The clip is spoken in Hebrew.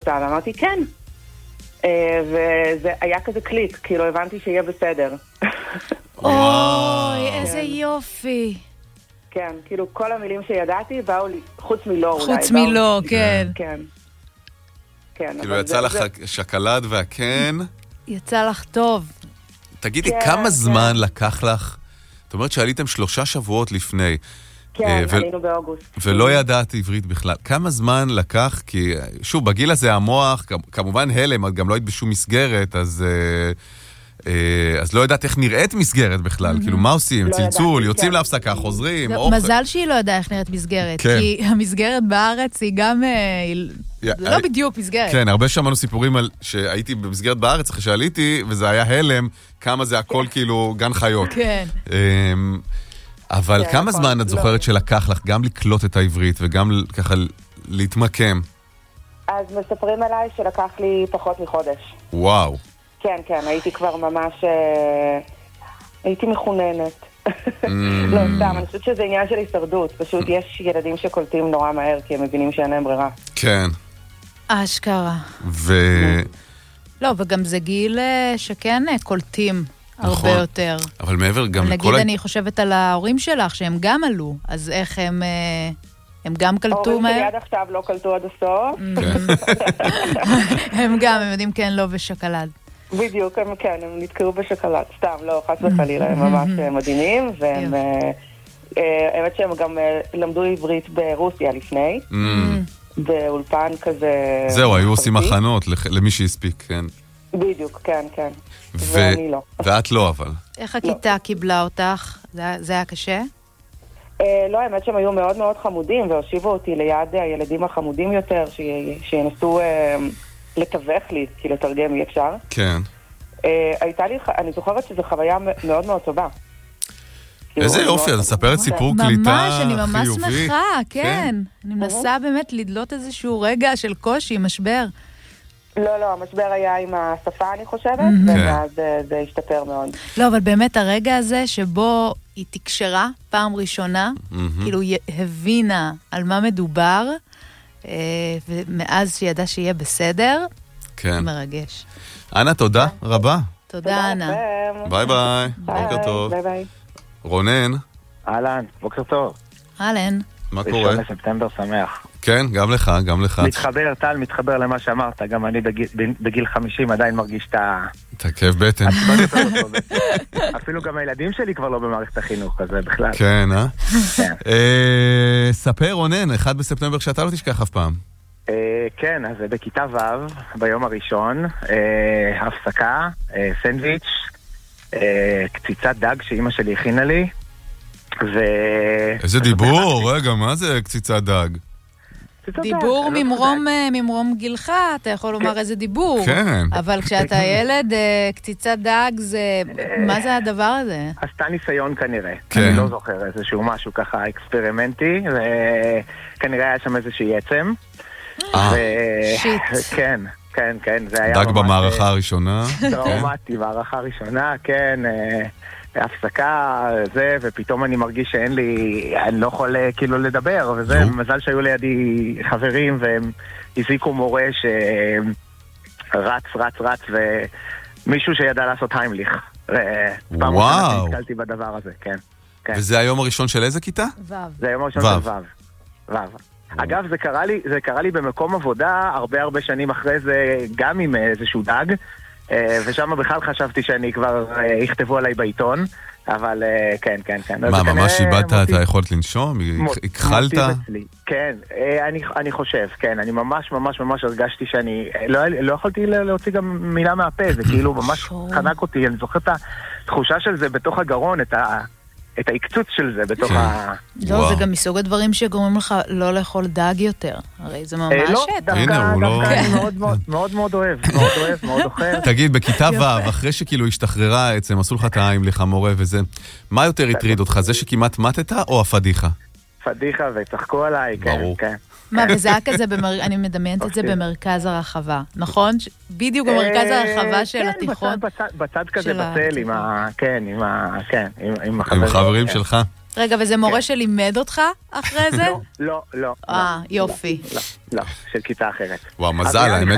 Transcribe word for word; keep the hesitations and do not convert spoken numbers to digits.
רוצה? ואמרתי, כן. וזה היה כזה קליק, כאילו הבנתי שיהיה בסדר. אוי, איזה יופי. כן, כאילו כל המילים שידעתי באו לי, חוץ מלא אולי. חוץ מלא, כן. כן. כאילו יצא לך שקלד והכן. יצא לך טוב. תגידי, כמה זמן לקח לך? זאת אומרת שעליתם שלושה שבועות לפני. כן, עלינו באוגוסט. ולא ידעת עברית בכלל. כמה זמן לקח? כי שוב, בגיל הזה המוח, כמובן הלם, גם לא היית בשום מסגרת, אז... אז לא יודעת איך נראית מסגרת בכלל, כאילו מה עושים? צלצול, יוצאים להפסקה, חוזרים, אוכל. מזל שהיא לא יודעה איך נראית מסגרת, כי המסגרת בארץ היא גם, זה לא בדיוק מסגרת. כן, הרבה שמענו סיפורים על שהייתי במסגרת בארץ אחרי שעליתי, וזה היה הלם, כמה זה הכל כאילו גן חיות. כן. אבל כמה זמן את זוכרת שלקח לך גם לקלוט את העברית וגם ככה להתמקם? אז מספרים עליי שלקח לי פחות מחודש. וואו. כן, כן, הייתי כבר ממש... הייתי מכוננת. לא, סתם, אני חושבת שזה עניין של הישרדות. פשוט יש ילדים שקולטים נורא מהר, כי הם מבינים שאין להם ברירה. כן. אשכרה. ו... לא, וגם זה גיל שכן קולטים הרבה יותר. אבל מעבר גם... נגיד, אני חושבת על ההורים שלך, שהם גם עלו, אז איך הם... הם גם קלטו מהר? ההורים שלי עד עכשיו לא קלטו עד הסוף. הם גם, הם יודעים כן, לא בשקלד. בדיוק, הם כן, הם נתקעו בשקלד, סתם, לא, חס וחלילה, הם ממש מדהימים, והם, האמת שהם גם למדו עברית ברוסיה לפני, באולפן כזה... זהו, היו עושים הכנות למי שהספיק, כן. בדיוק, כן, כן, ואני לא. ואת לא, אבל. איך הכיתה קיבלה אותך? זה היה קשה? לא, האמת שהם היו מאוד מאוד חמודים, והושיבו אותי ליד הילדים החמודים יותר, שינסו... לתווך לי, כי לתרגם אי אפשר. כן. הייתה לי, אני זוכרת שזו חוויה מאוד מאוד טובה. איזה יופי, את מספרת סיפור קליטה חיובי. ממש, אני ממש שמחה, כן. אני מנסה באמת לדלות איזשהו רגע של קושי, משבר. לא, לא, המשבר היה עם השפה, אני חושבת, ואז זה השתפר מאוד. לא, אבל באמת הרגע הזה שבו היא תקשרה פעם ראשונה, כאילו היא הבינה על מה מדובר, ומאז שידע שיהיה בסדר, כן. מרגש. אנה, תודה רבה. תודה, אנה. ביי ביי. בוקר טוב. ביי ביי. רונן. אהלן, בוקר טוב. אהלן. מה קורה? ראשון לספטמבר שמח. כן, גם לך, גם לך. מתחבר, טל, מתחבר למה שאמרת. גם אני בגיל, בגיל חמישים עדיין מרגיש את ה... את הכאב בטן. אפילו גם הילדים שלי כבר לא במערכת החינוך, אז זה בכלל. כן, אה? כן. ספר, רונן, אחד בספטמבר שאתה לא תשכח אף פעם. כן, אז בכיתה ו' ביום הראשון, הפסקה, סנדוויץ', קציצת דג שאימא שלי הכינה לי. איזה דיבור, רגע, מה זה קציצת דג? דיבור ממרום, ממרום גילך, אתה יכול לומר איזה דיבור. כן. אבל כשאתה ילד, קציצת דג זה... מה זה הדבר הזה? עשתה ניסיון כנראה. כן. אני לא זוכר איזשהו משהו ככה אקספרימנטי, וכנראה היה שם איזושהי עצם. אה. שיט. כן, כן, כן. דג במערכה הראשונה. טראומטי, מערכה ראשונה, כן. הפסקה, זה, ופתאום אני מרגיש שאין לי, אני לא יכול כאילו לדבר, וזה, מזל שהיו לידי חברים, והם הזיקו מורה שרץ, רץ, רץ, ומישהו שידע לעשות היימליך. פעם ראשונה נתקלתי בדבר הזה, כן. וזה היום הראשון של איזה כיתה? ו'. זה היום הראשון של ו'. ו'. אגב, זה קרה לי, זה קרה לי במקום עבודה, הרבה הרבה שנים אחרי זה, גם עם איזשהו דג, ושם בכלל חשבתי שאני כבר יכתבו עליי בעיתון, אבל כן, כן, כן. מה, ממש איבדת את היכולת לנשום? הכחלת? כן, אני חושב, כן, אני ממש ממש ממש הרגשתי שאני, לא יכולתי להוציא גם מילה מהפה, זה כאילו ממש חנק אותי, אני זוכר את התחושה של זה בתוך הגרון, את ה... את העקצוץ של זה בתוך ה... לא, זה גם מסוג הדברים שגורמים לך לא לאכול דג יותר. הרי זה ממש... לא, דווקא אני מאוד מאוד אוהב, מאוד אוהב, מאוד אוכל. תגיד, בכיתה ו', אחרי שכאילו השתחררה עצם, עשו לך את העיים לך מורה וזה, מה יותר הטריד אותך? זה שכמעט מתת או הפדיחה? פדיחה וצחקו עליי, כן, כן. מה, וזה היה כזה, אני מדמיינת את זה במרכז הרחבה, נכון? בדיוק במרכז הרחבה של התיכון. כן, בצד כזה בצל, עם ה... כן, עם ה... כן, עם החברים שלך. רגע, וזה מורה שלימד אותך אחרי זה? לא, לא. אה, יופי. לא, לא, של כיתה אחרת. וואו, מזל, האמת